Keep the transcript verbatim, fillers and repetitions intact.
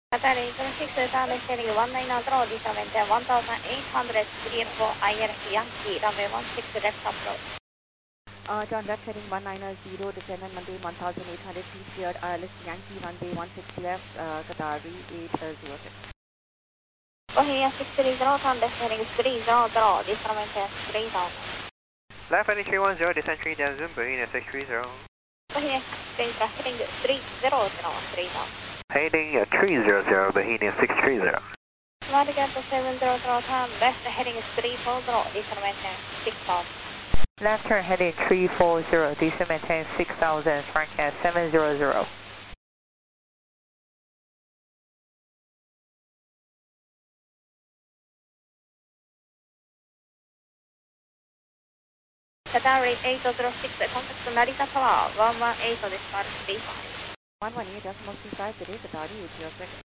Qatar eight zero six, Thailand heading one nine zero, descend maintain one thousand eight hundred, three four I L Yankee, runway one six left approach. Uh, John left heading one nine zero, descendant maintain one thousand eight hundred feet, cleared I L S Yankee, runway one six left, uh, Qatar eight zero six. Bohemian six three zero, turn left heading three zero zero, descend maintain three thousand. Left heading three one zero, descend three down zoom, Bohemian six three zero. Bohemian six three zero, heading three zero zero, three thousand. Heading three zero zero, Bohemian six three zero. Madigan seven zero zero, turn left heading three four zero, descend maintain six thousand. Left turn heading three four zero, descend maintain six thousand, frank at seven zero zero. Qatar eight zero six, contact Narita Tower, one one eight, dispatch three five. one one eight decimal three five, today Qatar eight zero six.